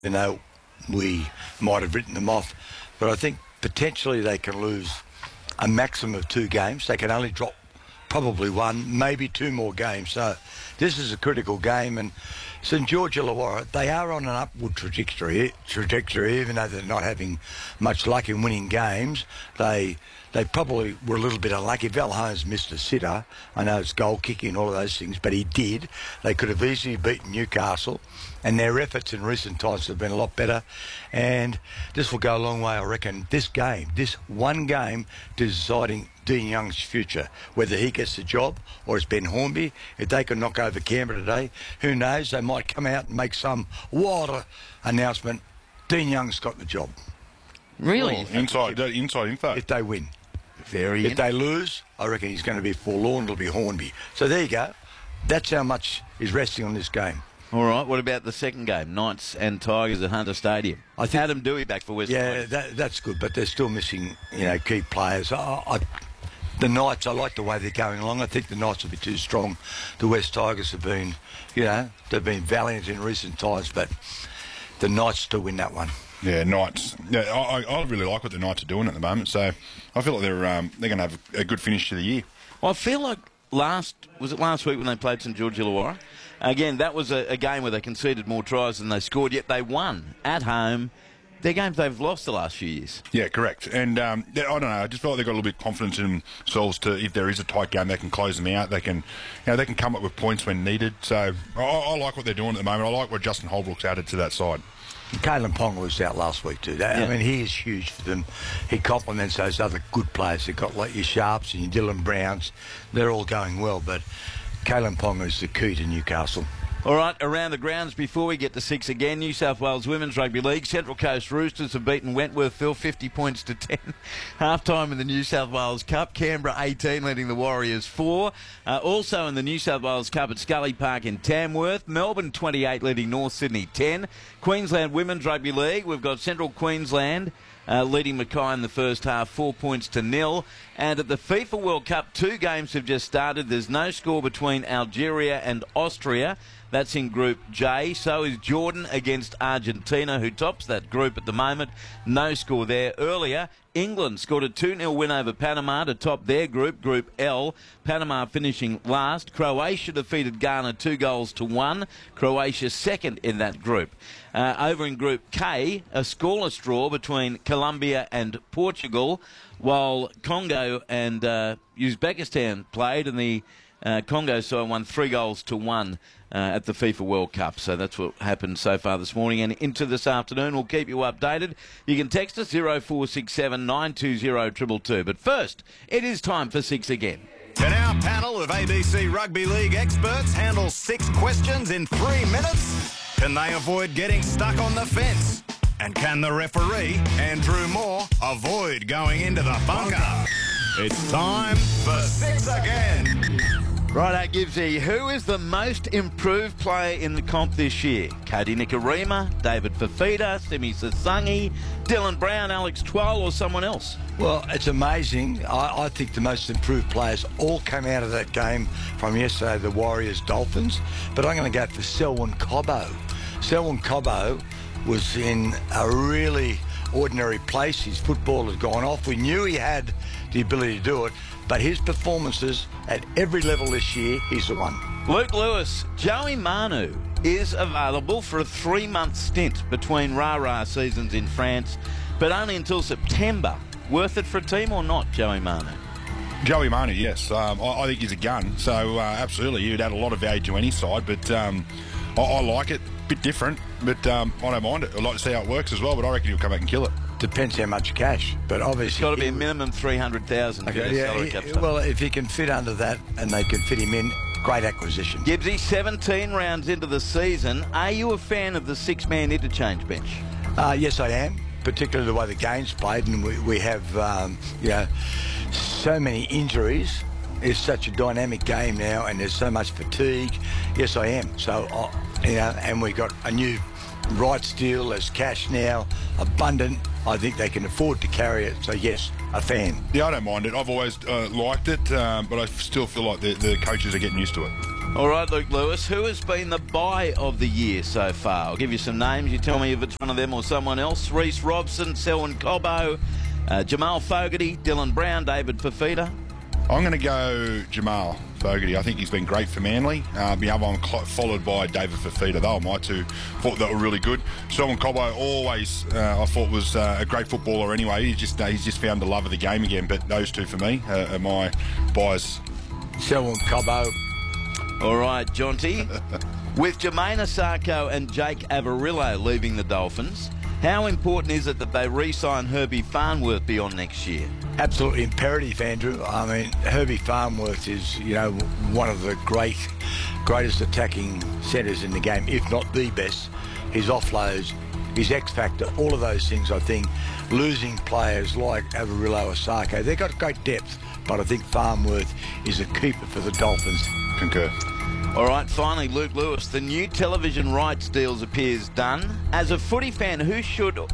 You know, we might have written them off, but I think potentially they can lose a maximum of 2 games. They can only drop probably 1, maybe 2 more games. So this is a critical game, and St George Illawarra, they are on an upward trajectory, even though they're not having much luck in winning games. They probably were a little bit unlucky. Val Holmes missed a sitter. I know it's goal kicking and all of those things, but he did. They could have easily beaten Newcastle, and their efforts in recent times have been a lot better. And this will go a long way, I reckon. This one game, deciding Dean Young's future, whether he gets the job or it's Ben Hornby. If they can knock over Canberra today, who knows? They might come out and make some wild announcement. Dean Young's got the job. Really? Inside info. If they win. If they lose, I reckon he's going to be forlorn. It'll be Hornby. So there you go. That's how much is resting on this game. All right, what about the second game? Knights and Tigers at Hunter Stadium. I think Adam Dewey back for West Yeah, that's good, but they're still missing, key players. The Knights, I like the way they're going along. I think the Knights will be too strong. The West Tigers have been, they've been valiant in recent times, but the Knights still win that one. Yeah, Knights. Yeah, I really like what the Knights are doing at the moment, so I feel like they're going to have a good finish to the year. Well, I feel like last week when they played St George Illawarra? Again, that was a game where they conceded more tries than they scored, yet they won at home. They're games they've lost the last few years. Yeah, correct. And I don't know, I just felt like they've got a little bit of confidence in themselves to, if there is a tight game, they can close them out. They can, they can come up with points when needed. So I like what they're doing at the moment. I like what Justin Holbrook's added to that side. Caelan Ponga was out last week too. I mean, he is huge for them. He complements those other good players. They've got like your Sharps and your Dylan Browns. They're all going well, but Caelan Ponga is the key to Newcastle. All right, around the grounds before we get to 6 again, New South Wales Women's Rugby League. Central Coast Roosters have beaten Wentworthville 50 points to 10. Half-time in the New South Wales Cup. Canberra 18 leading the Warriors 4. Also in the New South Wales Cup at Scully Park in Tamworth. Melbourne 28 leading North Sydney 10. Queensland Women's Rugby League. We've got Central Queensland leading Mackay in the first half 4 points to 0. And at the FIFA World Cup, 2 games have just started. There's no score between Algeria and Austria. That's in Group J. So is Jordan against Argentina, who tops that group at the moment. No score there. Earlier, England scored a 2-0 win over Panama to top their group, Group L. Panama finishing last. Croatia defeated Ghana 2-1. Croatia second in that group. Over in Group K, a scoreless draw between Colombia and Portugal, while Congo and Uzbekistan played, and the Congo side won 3-1 at the FIFA World Cup. So that's what happened so far this morning and into this afternoon. We'll keep you updated. You can text us 0467 920 222. But first, it is time for 6 again. Can our panel of ABC Rugby League experts handle 6 questions in 3 minutes? Can they avoid getting stuck on the fence? And can the referee, Andrew Moore, avoid going into the bunker? It's time for 6 again. Righto, Gibbsy. Who is the most improved player in the comp this year? Cody Nikorima, David Fafita, Simi Sasangi, Dylan Brown, Alex Twal, or someone else? Well, it's amazing. I think the most improved players all came out of that game from yesterday, the Warriors-Dolphins. But I'm going to go for Selwyn Cobbo. Selwyn Cobbo was in a really ordinary place. His football had gone off. We knew he had the ability to do it, but his performances at every level this year, he's the one. Luke Lewis, Joey Manu is available for a 3-month stint between Rah-Rah seasons in France, but only until September. Worth it for a team or not, Joey Manu? Joey Manu, yes. I think he's a gun, so absolutely, he'd add a lot of value to any side, but I like it. Bit different, but I don't mind it. I'd like to see how it works as well, but I reckon he'll come back and kill it. Depends how much cash, but obviously it's got to be a minimum 300,000. Okay, well, if he can fit under that and they can fit him in, great acquisition. Gibbsy, 17 rounds into the season. Are you a fan of the 6-man interchange bench? Yes, I am, particularly the way the game's played, and we have so many injuries. It's such a dynamic game now, and there's so much fatigue. Yes, I am. So, and we've got a new rights deal. There's cash now, abundant. I think they can afford to carry it. So, yes, a fan. Yeah, I don't mind it. I've always liked it, but I still feel like the coaches are getting used to it. All right, Luke Lewis, who has been the buy of the year so far? I'll give you some names. You tell me if it's one of them or someone else. Reece Robson, Selwyn Cobbo, Jamal Fogarty, Dylan Brown, David Fafita. I'm going to go Jamal Fogarty. I think he's been great for Manly. The other one followed by David Fafita. They were my two. Thought that were really good. Selwyn Cobbo always, I thought, was a great footballer anyway. He's just found the love of the game again. But those two for me are my buys. Selwyn Cobbo. All right, Jonty. With Jermaine Asako and Jake Avarillo leaving the Dolphins, how important is it that they re-sign Herbie Farnworth beyond next year? Absolutely imperative, Andrew. I mean, Herbie Farnworth is, one of the greatest attacking centres in the game, if not the best. His offloads, his X factor, all of those things, I think, losing players like Avarillo, Asako, they've got great depth, but I think Farnworth is a keeper for the Dolphins. Concur. All right, finally, Luke Lewis. The new television rights deals appears done. As a footy fan, when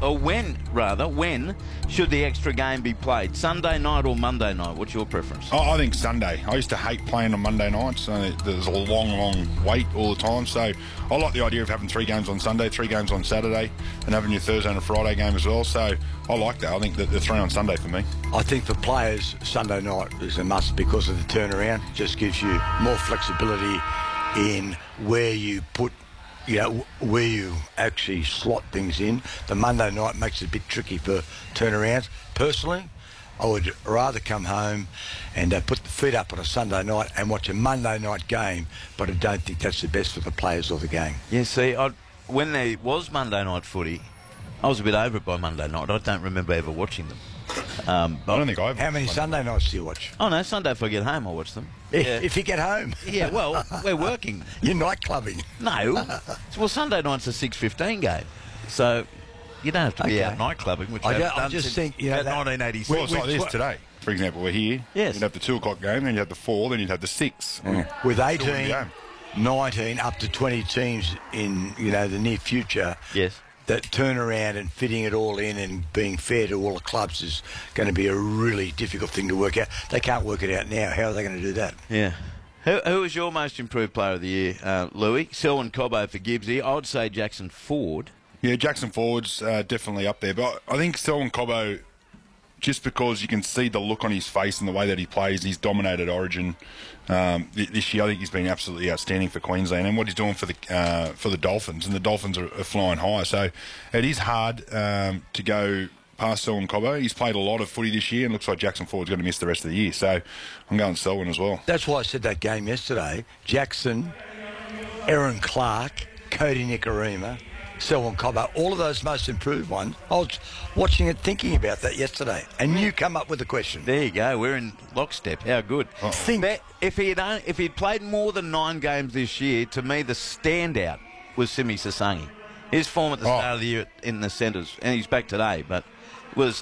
should the extra game be played? Sunday night or Monday night? What's your preference? I think Sunday. I used to hate playing on Monday nights. There's a long wait all the time. So I like the idea of having 3 games on Sunday, 3 games on Saturday, and having your Thursday and a Friday game as well. So I like that. I think that the 3 on Sunday for me. I think for players, Sunday night is a must because of the turnaround. It just gives you more flexibility in where you put, where you actually slot things in. The Monday night makes it a bit tricky for turnarounds. Personally, I would rather come home and put the feet up on a Sunday night and watch a Monday night game, but I don't think that's the best for the players or the game. Yeah, see, when there was Monday night footy, I was a bit over it by Monday night. I don't remember ever watching them. I don't think I've... How many Sunday nights do you watch? Oh, no, Sunday if I get home, I'll watch them. If you get home. Yeah, well, we're working. You're night clubbing. No. Well, Sunday night's a 6:15 game. So you don't have to be out night clubbing, which I just think, that 1986. Well, it's like this today. For example, we're here. Yes. You'd have the 2 o'clock game, then you'd have the 4, then you'd have the 6. With 18, 19, up to 20 teams in, the near future. Yes. That turnaround and fitting it all in and being fair to all the clubs is going to be a really difficult thing to work out. They can't work it out now. How are they going to do that? Yeah. Who was your most improved player of the year, Louis? Selwyn Cobbo for Gibbsy. I would say Jackson Ford. Yeah, Jackson Ford's definitely up there. But I think Selwyn Cobbo, just because you can see the look on his face and the way that he plays, he's dominated Origin this year. I think he's been absolutely outstanding for Queensland and what he's doing for the Dolphins. And the Dolphins are flying high. So it is hard to go past Selwyn Cobbo. He's played a lot of footy this year and looks like Jackson Ford's going to miss the rest of the year. So I'm going Selwyn as well. That's why I said that game yesterday. Jackson, Aaron Clark, Cody Nicarima, Selwyn Cobbo, all of those most improved ones. I was watching it, thinking about that yesterday, and you come up with the question. There you go. We're in lockstep. How good. If he'd played more than 9 games this year, to me the standout was Simi Sasangi. His form at the start of the year in the centres, and he's back today, but was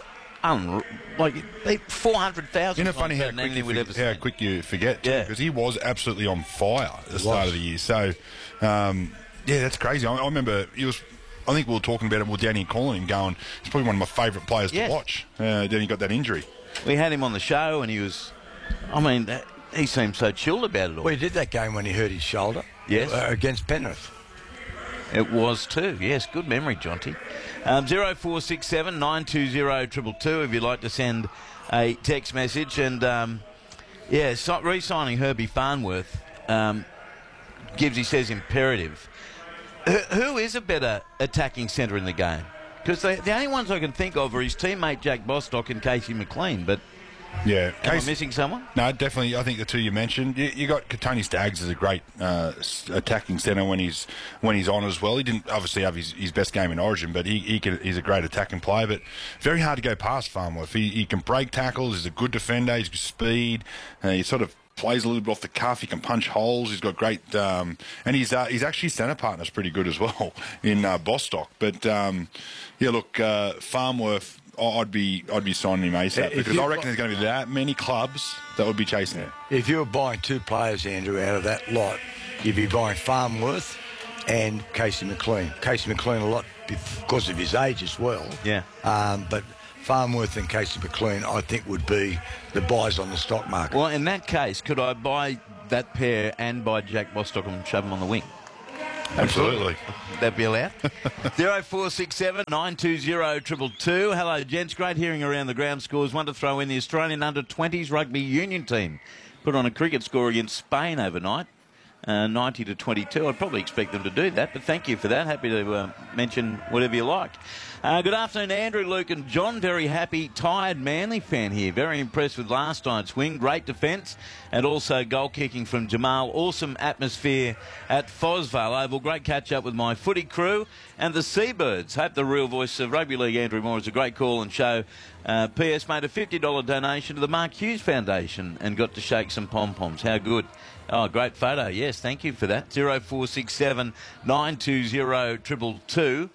400,000. Isn't it funny how quick you forget? Because he was absolutely on fire at the start of the year. So. Yeah, that's crazy. I remember I think we were talking about it with Danny calling him going, he's probably one of my favourite players to watch. Then he got that injury. We had him on the show and he was, he seemed so chilled about it all. Well, he did that game when he hurt his shoulder. Yes. Against Penrith. It was too. Yes, good memory, Jonty. 0467 920 222 if you'd like to send a text message. And, re-signing Herbie Farnworth, Gibbsy says imperative. Who is a better attacking centre in the game? Because the only ones I can think of are his teammate Jack Bostock and Casey McLean. But am I missing someone? No, definitely. I think the two you mentioned. You got Tony Staggs as a great attacking centre when he's on as well. He didn't obviously have his best game in Origin, but he's a great attacking player. But very hard to go past Farnworth. He can break tackles. He's a good defender. He's got speed. He sort of plays a little bit off the cuff. He can punch holes. He's got great, and he's actually centre partner's pretty good as well in Bostock. But Farnworth, I'd be signing him ASAP because I reckon there's going to be that many clubs that would be chasing him. If you were buying 2 players, Andrew, out of that lot, you'd be buying Farnworth and Casey McLean. Casey McLean a lot because of his age as well. Yeah. But Farnworth and Casey McLean, I think, would be the buys on the stock market. Well, in that case, could I buy that pair and by Jack Bostock and shove them on the wing. Absolutely. That be allowed? 0467 920 222. Hello, gents. Great hearing around the ground scores. One to throw in the Australian under-20s rugby union team. Put on a cricket score against Spain overnight. 90 to 22. I'd probably expect them to do that, but thank you for that. Happy to mention whatever you like. Good afternoon, Andrew, Luke and John. Very happy, tired Manly fan here. Very impressed with last night's win. Great defence and also goal kicking from Jamal. Awesome atmosphere at Fosvale Oval. Great catch up with my footy crew and the Seabirds. Hope the real voice of Rugby League, Andrew Moore, is a great call and show. PS made a $50 donation to the Mark Hughes Foundation and got to shake some pom-poms. How good. Oh, great photo. Yes, thank you for that. 0467 920 222.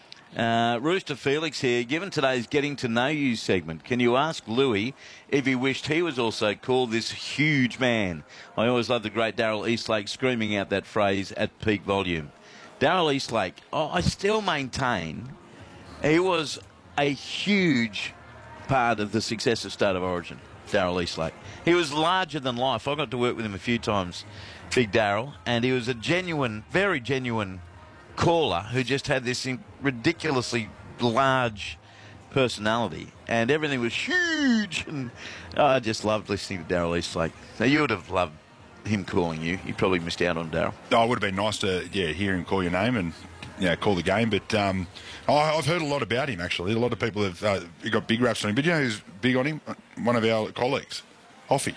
Rooster Felix here. Given today's Getting to Know You segment, can you ask Louis if he wished he was also called this huge man? I always love the great Daryl Eastlake screaming out that phrase at peak volume. Daryl Eastlake, I still maintain he was a huge part of the success of State of Origin. Daryl Eastlake. He was larger than life. I got to work with him a few times, Big Daryl, and he was a genuine, very genuine caller who just had this ridiculously large personality, and everything was huge, and I just loved listening to Daryl Eastlake. So you would have loved him calling you. You probably missed out on Daryl. Oh, it would have been nice to hear him call your name and call the game, but I've heard a lot about him, actually. A lot of people have got big raps on him, but you know who's big on him? One of our colleagues, Hoffy.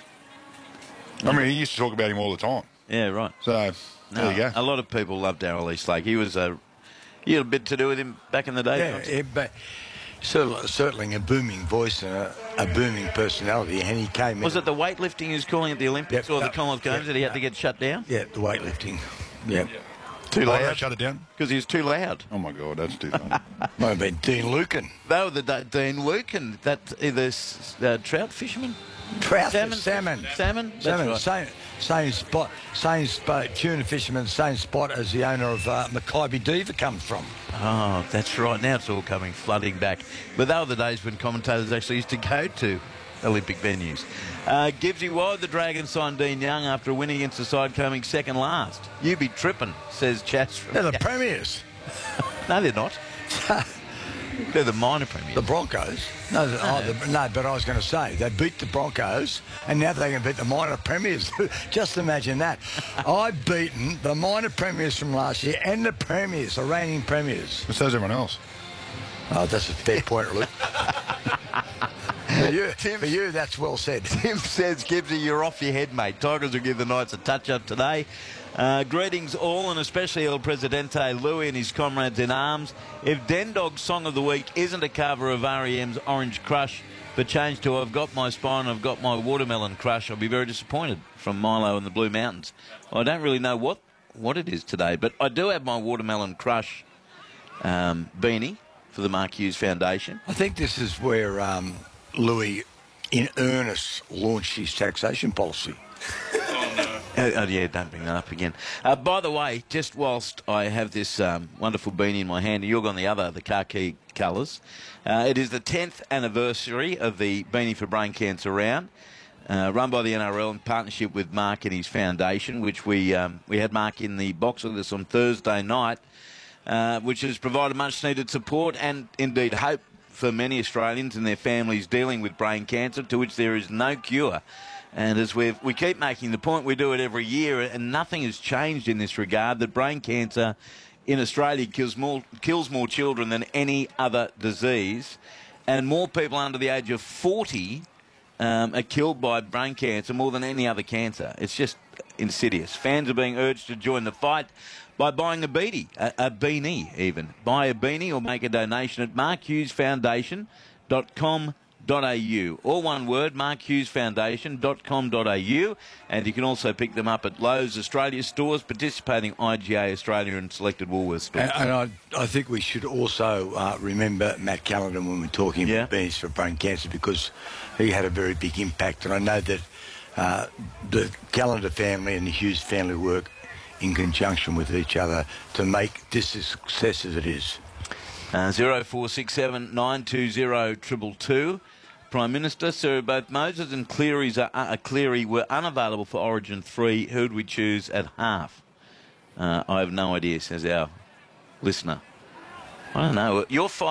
I mean, he used to talk about him all the time. Yeah, right. So, there you go. A lot of people love Daryl Eastlake. He was you had a bit to do with him back in the day. Yeah, but certainly a booming voice and a booming personality, and he came in. Was it the weightlifting he was calling at the Olympics or the Commonwealth Games that he had to get shut down? Yeah, the weightlifting. Yeah. Too loud. Shut it down? Because he was too loud. Oh, my God, that's too funny. Might have been Dean Lucan. They were the Dean Lucan, the trout fisherman. Trout, salmon. That's right. Same spot, tuna fisherman, same spot as the owner of Mackay Diva comes from. Oh, that's right. Now it's all coming flooding back. But they were the days when commentators actually used to go to Olympic venues. Gibbsy, why would the Dragons sign Dean Young after a win against the side coming second last? You be tripping, says Chats. They're the premiers. No, they're not. They're the minor premiers. The Broncos. No, but I was going to say, they beat the Broncos, and now they're going to beat the minor premiers. Just imagine that. I've beaten the minor premiers from last year and the premiers, the reigning premiers. But so's everyone else. Oh, that's a fair point, Luke. For you, that's well said. Tim says, Gibbsy, you're off your head, mate. Tigers will give the Knights a touch-up today. Greetings all, and especially El Presidente Louis and his comrades in arms. If Den Dog's Song of the Week isn't a cover of R.E.M's Orange Crush, but changed to I've Got My Spine, I've Got My Watermelon Crush, I'll be very disappointed, from Milo and the Blue Mountains. I don't really know what it is today, but I do have my Watermelon Crush beanie for the Mark Hughes Foundation. I think this is where Louis, in earnest, launched his taxation policy. Yeah, don't bring that up again. By the way, just whilst I have this wonderful beanie in my hand, and you're on the other, the khaki colours, it is the 10th anniversary of the Beanie for Brain Cancer round, run by the NRL in partnership with Mark and his foundation, which we had Mark in the box with us on Thursday night, which has provided much-needed support and, indeed, hope for many Australians and their families dealing with brain cancer, to which there is no cure. And as we keep making the point, we do it every year, and nothing has changed in this regard, that brain cancer in Australia kills more children than any other disease, and more people under the age of 40 are killed by brain cancer more than any other cancer. It's just insidious. Fans are being urged to join the fight by buying a beanie even. Buy a beanie or make a donation at markhughesfoundation.com.au. All one word, markhughesfoundation.com.au, and you can also pick them up at Lowe's Australia stores, participating IGA Australia and selected Woolworths stores. And I think we should also remember Matt Callanan when we're talking about beanies for brain cancer, because he had a very big impact, and I know that the Callanan family and the Hughes family work in conjunction with each other to make this a success as it is. 0467 920 222. Prime Minister, Sir, both Moses and Cleary were unavailable for Origin 3. Who would we choose at half? I have no idea, says our listener. I don't know. You're